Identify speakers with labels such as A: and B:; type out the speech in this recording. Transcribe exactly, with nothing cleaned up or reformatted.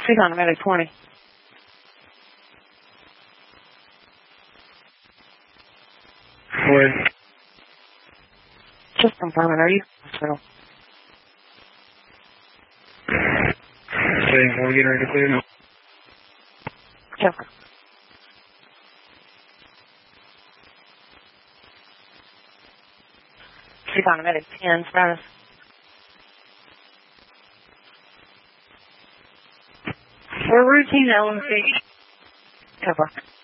A: Speak on medic twenty.
B: Where?
A: Just confirming, are you? Hospital.
B: Okay, we're getting ready to clear now.
A: Jeffrey. Speak on medic ten status.
C: For routine L M C.
A: Cover.